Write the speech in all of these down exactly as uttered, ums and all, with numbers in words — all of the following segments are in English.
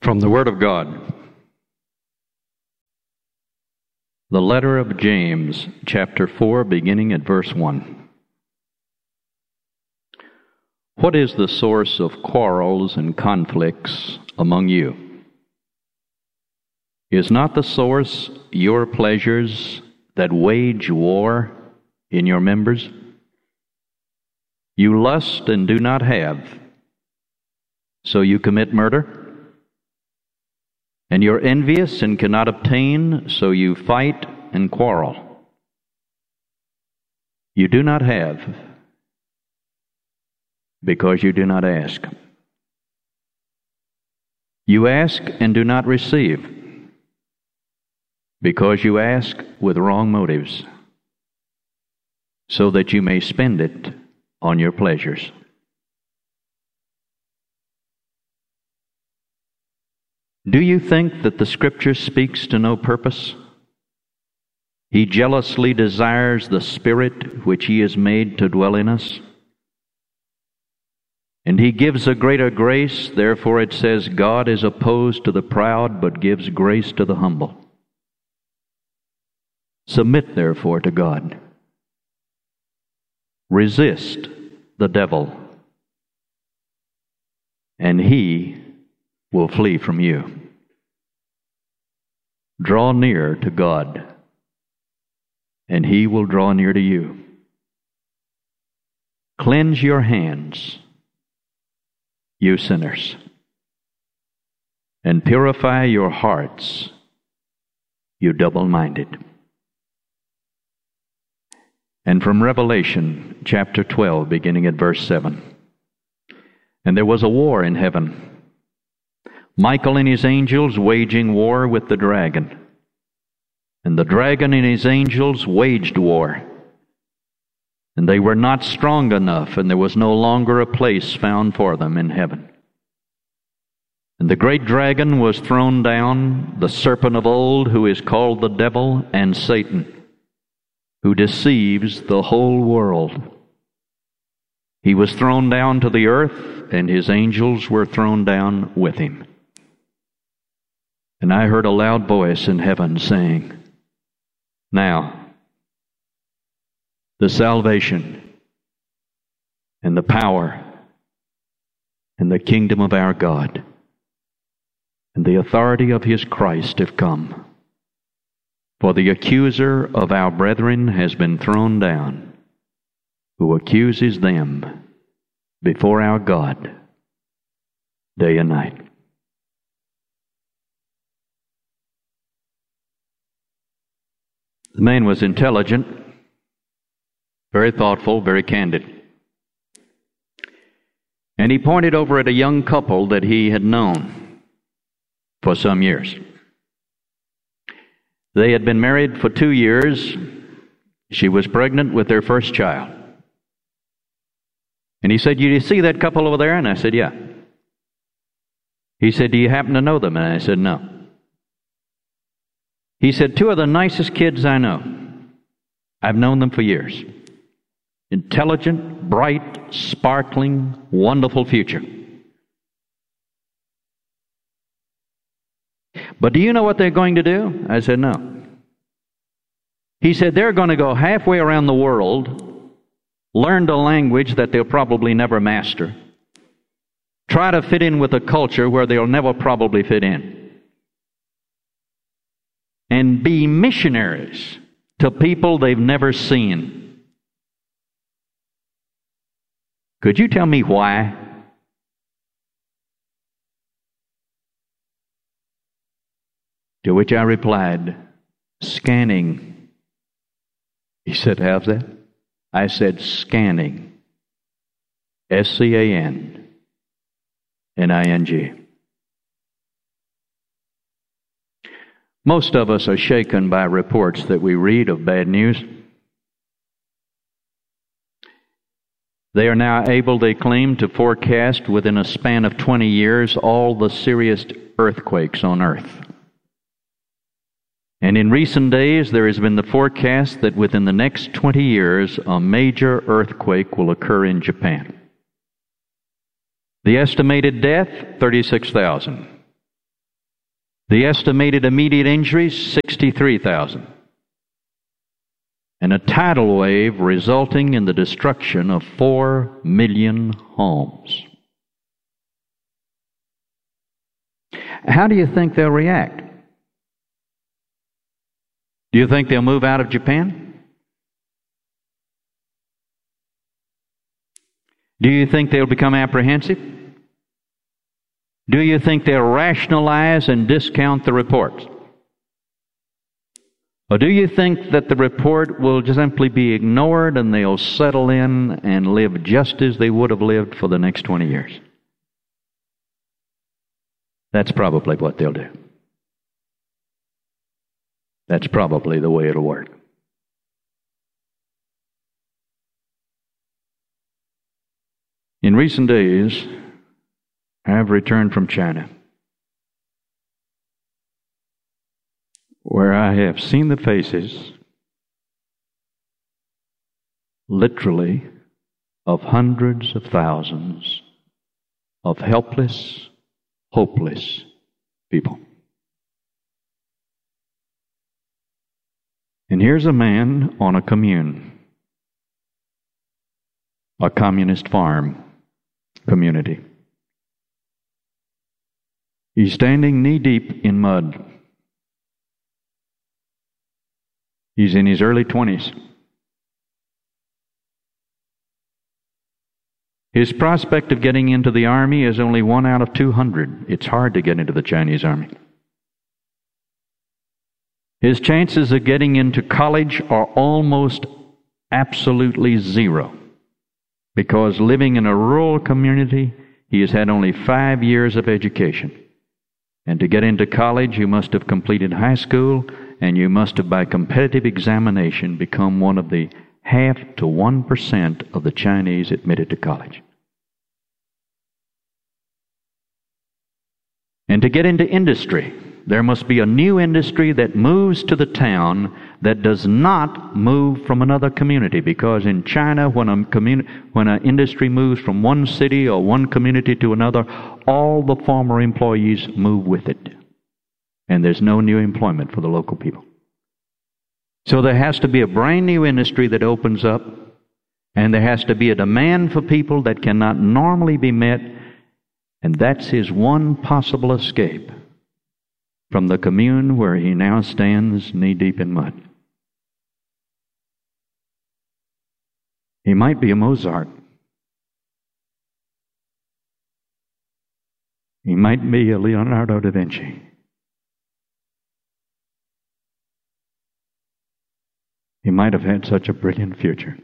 From the Word of God. The letter of James, chapter four, beginning at verse one. What is the source of quarrels and conflicts among you? Is not the source your pleasures that wage war in your members? You lust and do not have, so you commit murder? And you're envious and cannot obtain, so you fight and quarrel. You do not have, because you do not ask. You ask and do not receive, because you ask with wrong motives, so that you may spend it on your pleasures. Do you think that the Scripture speaks to no purpose? He jealously desires the Spirit which He has made to dwell in us. And He gives a greater grace, therefore it says, God is opposed to the proud, but gives grace to the humble. Submit therefore to God. Resist the devil, and he will flee from you. Draw near to God, and He will draw near to you. Cleanse your hands, you sinners, and purify your hearts, you double-minded. And from Revelation chapter twelve, beginning at verse seven. And there was a war in heaven, Michael and his angels waging war with the dragon. And the dragon and his angels waged war. And they were not strong enough, and there was no longer a place found for them in heaven. And the great dragon was thrown down, the serpent of old, who is called the devil and Satan, who deceives the whole world. He was thrown down to the earth, and his angels were thrown down with him. And I heard a loud voice in heaven saying, Now, the salvation and the power and the kingdom of our God and the authority of His Christ have come. For the accuser of our brethren has been thrown down, who accuses them before our God day and night. The man was intelligent, very thoughtful, very candid. And he pointed over at a young couple that he had known for some years. They had been married for two years. She was pregnant with their first child. And he said, you see that couple over there? And I said, yeah. He said, do you happen to know them? And I said, no. He said, two of the nicest kids I know. I've known them for years. Intelligent, bright, sparkling, wonderful future. But do you know what they're going to do? I said, no. He said, they're going to go halfway around the world, learn the language that they'll probably never master, try to fit in with a culture where they'll never probably fit in, and be missionaries to people they've never seen. Could you tell me why? To which I replied, scanning. He said, how's that? I said, scanning. S C A N N I N G. Most of us are shaken by reports that we read of bad news. They are now able, they claim, to forecast within a span of twenty years all the serious earthquakes on earth. And in recent days, there has been the forecast that within the next twenty years, a major earthquake will occur in Japan. The estimated death, thirty-six thousand. The estimated immediate injuries, sixty-three thousand. And a tidal wave resulting in the destruction of four million homes. How do you think they'll react? Do you think they'll move out of Japan? Do you think they'll become apprehensive? Do you think they'll rationalize and discount the reports? Or do you think that the report will just simply be ignored and they'll settle in and live just as they would have lived for the next twenty years? That's probably what they'll do. That's probably the way it'll work. In recent days, I have returned from China, where I have seen the faces, literally, of hundreds of thousands of helpless, hopeless people. And here's a man on a commune, a communist farm community. He's standing knee-deep in mud. He's in his early twenties. His prospect of getting into the army is only one out of two hundred. It's hard to get into the Chinese army. His chances of getting into college are almost absolutely zero, because living in a rural community, he has had only five years of education. And to get into college, you must have completed high school, and you must have, by competitive examination, become one of the half to one percent of the Chinese admitted to college. And to get into industry, there must be a new industry that moves to the town that does not move from another community. Because in China, when a communi- when an industry moves from one city or one community to another, all the former employees move with it. And there's no new employment for the local people. So there has to be a brand new industry that opens up, and there has to be a demand for people that cannot normally be met, and that's his one possible escape from the commune where he now stands knee-deep in mud. He might be a Mozart. He might be a Leonardo da Vinci. He might have had such a brilliant future.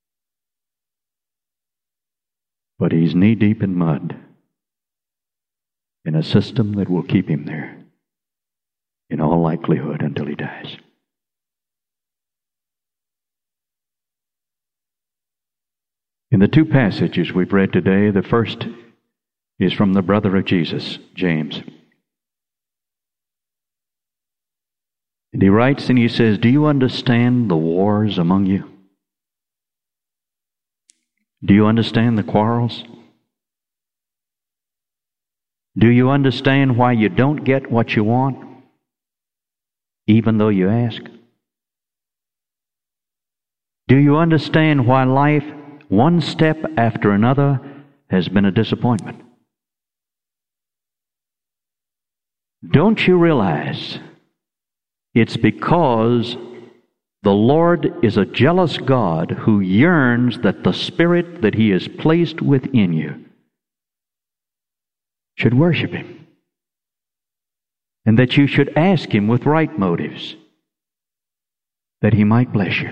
But he's knee-deep in mud in a system that will keep him there, in all likelihood, until he dies. In the two passages we've read today, the first is from the brother of Jesus, James. And he writes and he says, "Do you understand the wars among you? Do you understand the quarrels? Do you understand why you don't get what you want, even though you ask? Do you understand why life, one step after another, has been a disappointment? Don't you realize it's because the Lord is a jealous God who yearns that the Spirit that He has placed within you should worship Him, and that you should ask Him with right motives, that He might bless you?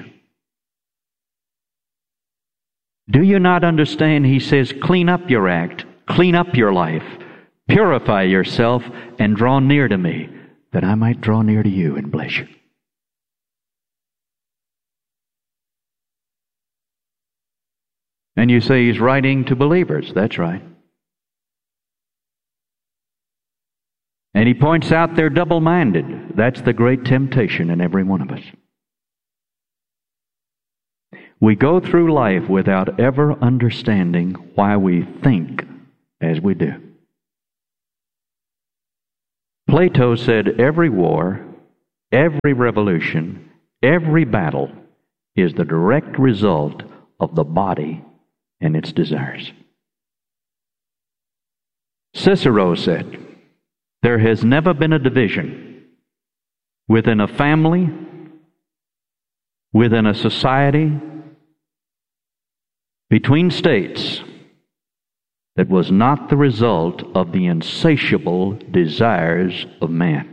Do you not understand? He says, clean up your act, clean up your life, purify yourself, and draw near to me, that I might draw near to you and bless you. And you say he's writing to believers. That's right. And he points out they're double-minded. That's the great temptation in every one of us. We go through life without ever understanding why we think as we do. Plato said every war, every revolution, every battle is the direct result of the body and its desires. Cicero said, there has never been a division within a family, within a society, between states, that was not the result of the insatiable desires of man.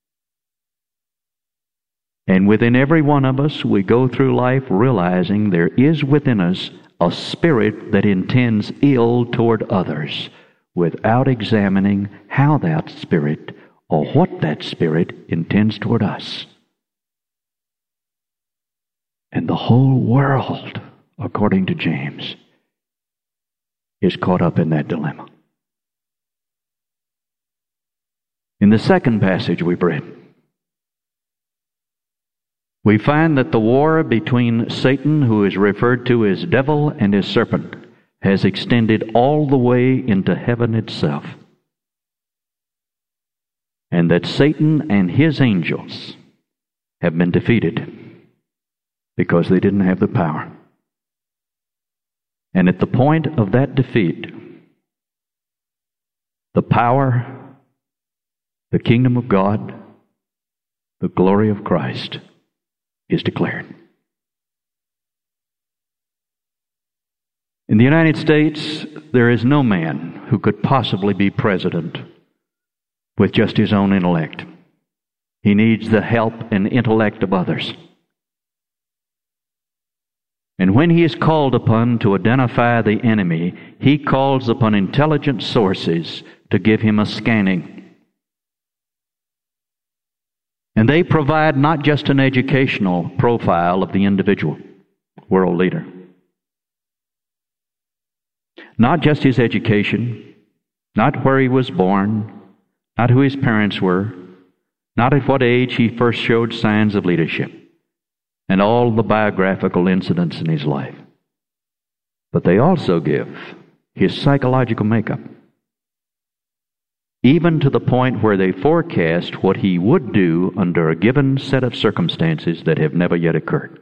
And within every one of us, we go through life realizing there is within us a spirit that intends ill toward others, without examining how that spirit or what that spirit intends toward us. And the whole world, according to James, is caught up in that dilemma. In the second passage we've read, we find that the war between Satan, who is referred to as devil, and his serpent has extended all the way into heaven itself. And that Satan and his angels have been defeated because they didn't have the power. And at the point of that defeat, the power, the kingdom of God, the glory of Christ is declared. In the United States, there is no man who could possibly be president with just his own intellect. He needs the help and intellect of others. And when he is called upon to identify the enemy, he calls upon intelligent sources to give him a scanning. And they provide not just an educational profile of the individual world leader, not just his education, not where he was born, not who his parents were, not at what age he first showed signs of leadership, and all the biographical incidents in his life. But they also give his psychological makeup, even to the point where they forecast what he would do under a given set of circumstances that have never yet occurred.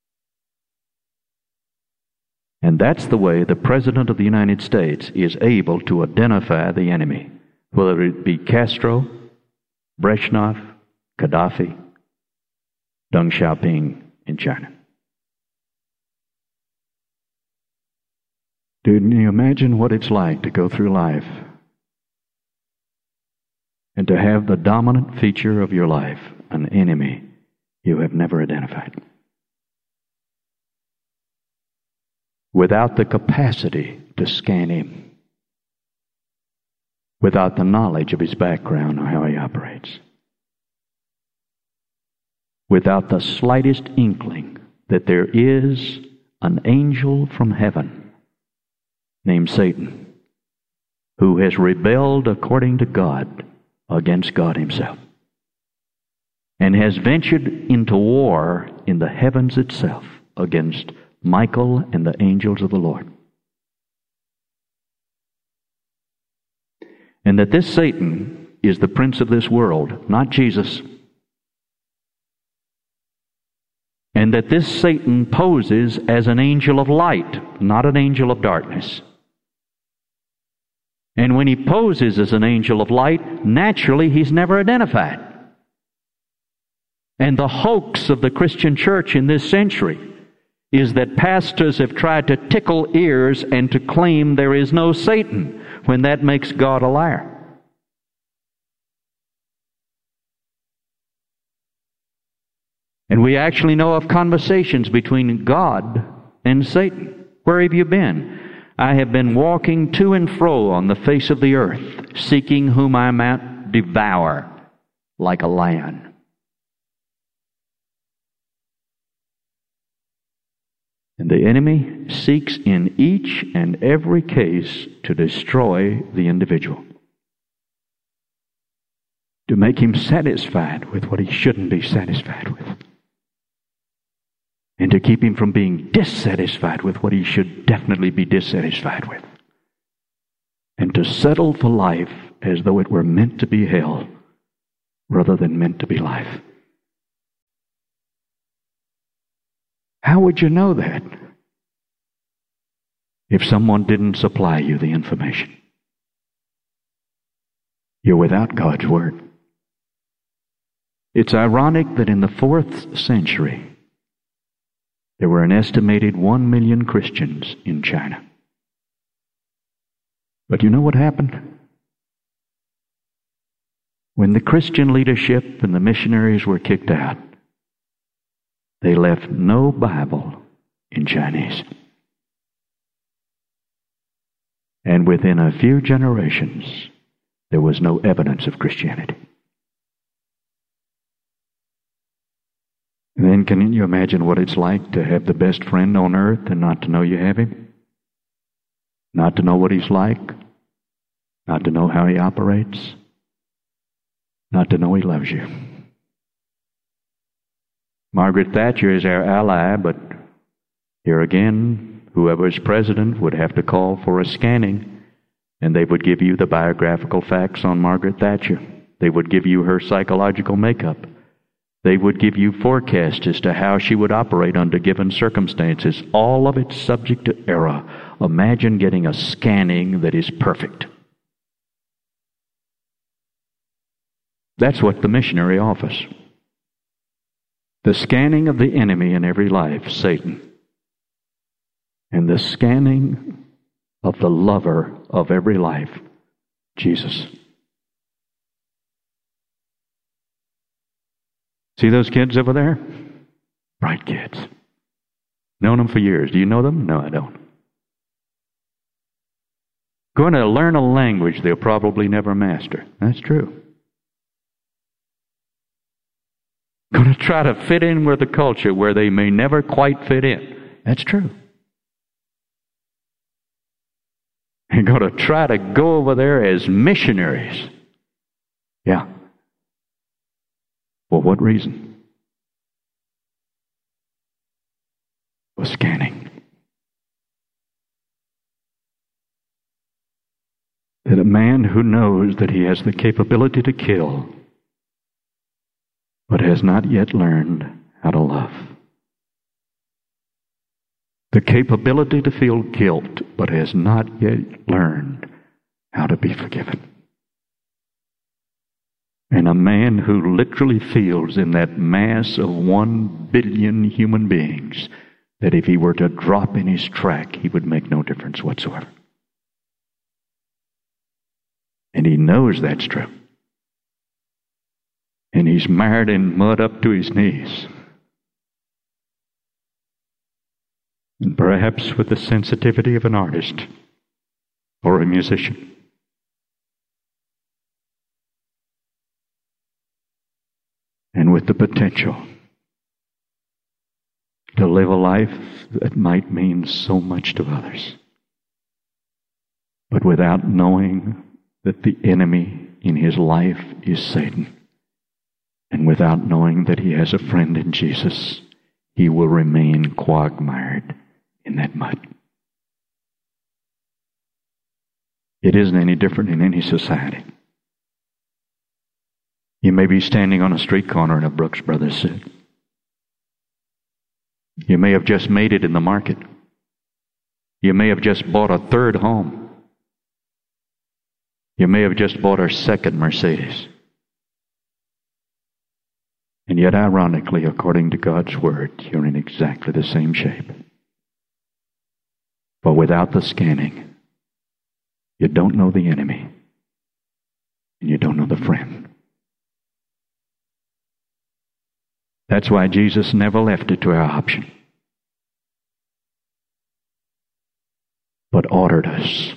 And that's the way the President of the United States is able to identify the enemy, whether it be Castro, Brezhnev, Gaddafi, Deng Xiaoping in China. Do you imagine what it's like to go through life and to have the dominant feature of your life an enemy you have never identified, without the capacity to scan him, without the knowledge of his background or how he operates, without the slightest inkling that there is an angel from heaven named Satan who has rebelled according to God against God himself and has ventured into war in the heavens itself against Michael and the angels of the Lord. And that this Satan is the prince of this world, not Jesus. And that this Satan poses as an angel of light, not an angel of darkness. And when he poses as an angel of light, naturally he's never identified. And the hoax of the Christian church in this century is that pastors have tried to tickle ears and to claim there is no Satan, when that makes God a liar. And we actually know of conversations between God and Satan. Where have you been? I have been walking to and fro on the face of the earth, seeking whom I might devour like a lion. And the enemy seeks in each and every case to destroy the individual, to make him satisfied with what he shouldn't be satisfied with, and to keep him from being dissatisfied with what he should definitely be dissatisfied with, and to settle for life as though it were meant to be hell rather than meant to be life. How would you know that if someone didn't supply you the information? You're without God's Word. It's ironic that in the fourth century, there were an estimated one million Christians in China. But you know what happened? When the Christian leadership and the missionaries were kicked out, they left no Bible in Chinese. And within a few generations, there was no evidence of Christianity. And then can you imagine what it's like to have the best friend on earth and not to know you have him? Not to know what he's like? Not to know how he operates? Not to know he loves you? Margaret Thatcher is our ally, but here again, whoever is president would have to call for a scanning, and they would give you the biographical facts on Margaret Thatcher. They would give you her psychological makeup. They would give you forecasts as to how she would operate under given circumstances. All of it subject to error. Imagine getting a scanning that is perfect. That's what the missionary offers. The scanning of the enemy in every life, Satan, and the scanning of the lover of every life, Jesus. See those kids over there? Bright kids. Known them for years. Do you know them? No, I don't. Going to learn a language they'll probably never master. That's true. Going to try to fit in with a culture where they may never quite fit in. That's true. They're going to try to go over there as missionaries. Yeah. For what reason? For scanning. That a man who knows that he has the capability to kill, but has not yet learned how to love. The capability to feel guilt, but has not yet learned how to be forgiven. And a man who literally feels in that mass of one billion human beings that if he were to drop in his track, he would make no difference whatsoever. And he knows that's true. And he's mired in mud up to his knees. And perhaps with the sensitivity of an artist or a musician. And with the potential to live a life that might mean so much to others. But without knowing that the enemy in his life is Satan. And without knowing that he has a friend in Jesus, he will remain quagmired in that mud. It isn't any different in any society. You may be standing on a street corner in a Brooks Brothers suit. You may have just made it in the market. You may have just bought a third home. You may have just bought a second Mercedes. And yet, ironically, according to God's Word, you're in exactly the same shape. For without the scanning, you don't know the enemy, and you don't know the friend. That's why Jesus never left it to our option, but ordered us.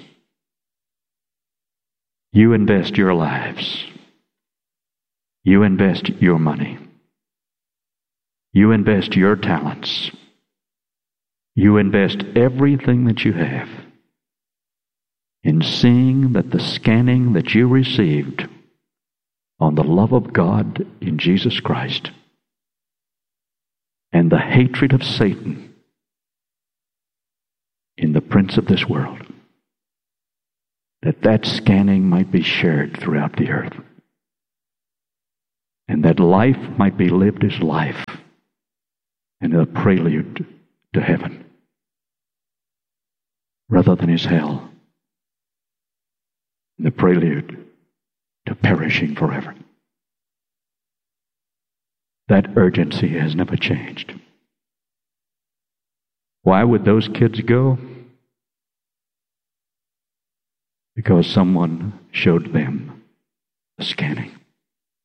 You invest your lives. You invest your money. You invest your talents. You invest everything that you have in seeing that the scanning that you received on the love of God in Jesus Christ and the hatred of Satan in the prince of this world, that that scanning might be shared throughout the earth. and that life might be lived as life and a prelude to heaven rather than as hell, the prelude to perishing forever. That urgency has never changed. Why would those kids go? Because someone showed them the scanning.